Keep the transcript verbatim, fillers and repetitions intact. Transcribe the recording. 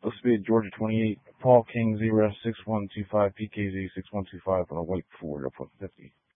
Vehicle speed, Georgia twenty-eight, Paul King zero six one two five, P K Z six one two five on a white Ford F one fifty.